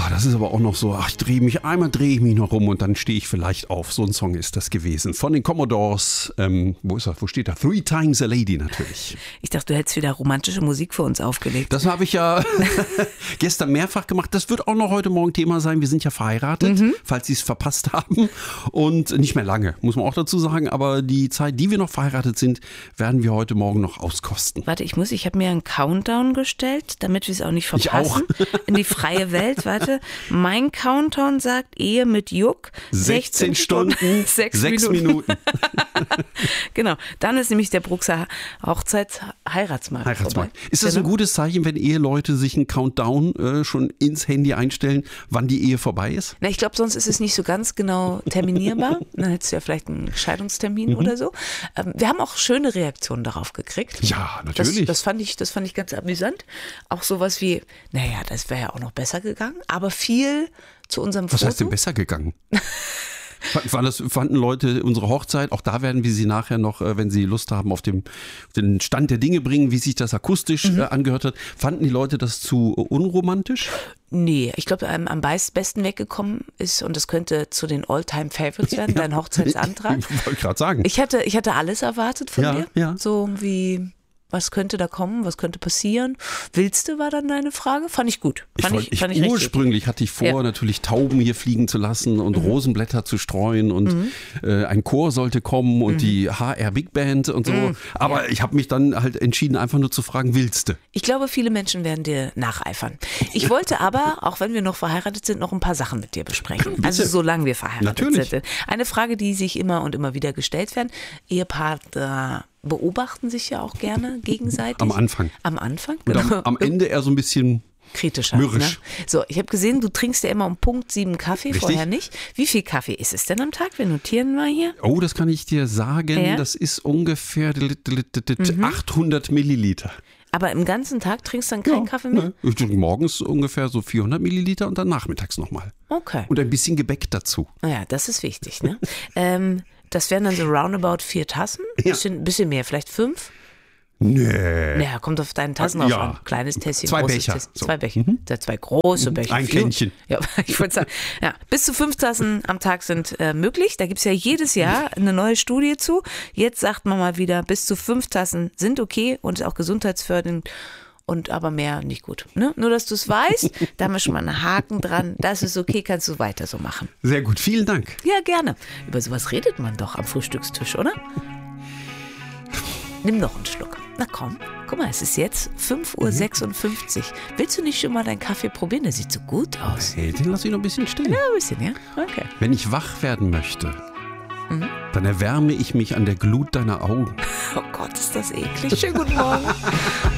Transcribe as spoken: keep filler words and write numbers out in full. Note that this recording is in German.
das ist aber auch noch so, ach, ich drehe mich, einmal drehe ich mich noch rum und dann stehe ich vielleicht auf. So ein Song ist das gewesen. Von den Commodores, ähm, wo ist er, wo steht er? Three Times a Lady natürlich. Ich dachte, du hättest wieder romantische Musik für uns aufgelegt. Das habe ich ja gestern mehrfach gemacht. Das wird auch noch heute Morgen Thema sein. Wir sind ja verheiratet, mhm. falls Sie es verpasst haben. Und nicht mehr lange, muss man auch dazu sagen. Aber die Zeit, die wir noch verheiratet sind, werden wir heute Morgen noch auskosten. Warte, ich muss, ich habe mir einen Countdown gestellt, damit wir es auch nicht verpassen. Ich auch. In die freie Welt, warte. Mein Countdown sagt Ehe mit Juck. sechzehn Stunden, sechs Minuten. Minuten. Genau, dann ist nämlich der Bruxer Hochzeits-Heiratsmarkt. Heiratsmarkt. Ist das genau. ein gutes Zeichen, wenn Eheleute sich einen Countdown äh, schon ins Handy einstellen, wann die Ehe vorbei ist? Na, ich glaube, sonst ist es nicht so ganz genau terminierbar. Dann hättest du ja vielleicht einen Scheidungstermin mhm. oder so. Ähm, wir haben auch schöne Reaktionen darauf gekriegt. Ja, natürlich. Das, das, fand ich, das fand ich ganz amüsant. Auch sowas wie, naja, das wäre ja auch noch besser gegangen, aber viel zu unserem Was Foto. heißt denn besser gegangen? Fanden, das, fanden Leute unsere Hochzeit, auch da werden wir sie nachher noch, wenn sie Lust haben, auf dem, den Stand der Dinge bringen, wie sich das akustisch mhm. äh, angehört hat. Fanden die Leute das zu unromantisch? Nee, ich glaube, am, am besten weggekommen ist, und das könnte zu den All-Time-Favorites werden, ja. dein Hochzeitsantrag. Ich wollte gerade sagen. Ich hatte, ich hatte alles erwartet von ja, dir. Ja. So wie... Was könnte da kommen? Was könnte passieren? Willst du, war dann deine Frage? Fand ich gut. Fand ich wollt, ich, fand ich ich, ursprünglich hatte ich vor, ja. natürlich Tauben hier fliegen zu lassen und mhm. Rosenblätter zu streuen und mhm. äh, ein Chor sollte kommen und mhm. die H R Big Band und so. Mhm. Aber ja. ich habe mich dann halt entschieden, einfach nur zu fragen, willst du? Ich glaube, viele Menschen werden dir nacheifern. Ich wollte aber, auch wenn wir noch verheiratet sind, noch ein paar Sachen mit dir besprechen. Bitte. Also solange wir verheiratet natürlich. sind. Eine Frage, die sich immer und immer wieder gestellt werden. Ehepaare beobachten sich ja auch gerne gegenseitig. Am Anfang. Am Anfang, genau. Und am, am Ende eher so ein bisschen kritischer. Mürrisch. Ne? So, ich habe gesehen, du trinkst ja immer um Punkt sieben Kaffee, Richtig? Vorher nicht. Wie viel Kaffee ist es denn am Tag? Wir notieren mal hier. Oh, das kann ich dir sagen. Ja? Das ist ungefähr mhm. achthundert Milliliter. Aber im ganzen Tag trinkst du dann keinen ja, Kaffee mehr? Ne. Ich trinke morgens ungefähr so vierhundert Milliliter und dann nachmittags nochmal. Okay. Und ein bisschen Gebäck dazu. Naja, das ist wichtig, ne? ähm, das wären dann so roundabout vier Tassen. Ja. Bisschen, bisschen mehr, vielleicht fünf? Nee. Naja, kommt auf deinen Tassen ja. auf an. Kleines Tässchen, zwei großes Becher. Tässchen. So. Zwei Becher. Mhm. Zwei große Becher. Ein Kännchen. Ja, ich wollte sagen, ja, bis zu fünf Tassen am Tag sind äh, möglich. Da gibt es ja jedes Jahr eine neue Studie zu. Jetzt sagt man mal wieder, bis zu fünf Tassen sind okay und ist auch gesundheitsfördernd. Und aber mehr nicht gut. Ne? Nur, dass du es weißt, da haben wir schon mal einen Haken dran. Das ist okay, kannst du weiter so machen. Sehr gut, vielen Dank. Ja, gerne. Über sowas redet man doch am Frühstückstisch, oder? Nimm noch einen Schluck. Na komm, guck mal, es ist jetzt fünf Uhr sechsundfünfzig. Willst du nicht schon mal deinen Kaffee probieren? Der sieht so gut aus. Hey, den lass ich noch ein bisschen stehen. Ja, ein bisschen, ja. Okay. Wenn ich wach werden möchte, mhm. dann erwärme ich mich an der Glut deiner Augen. Oh Gott, ist das eklig. Schönen guten Morgen.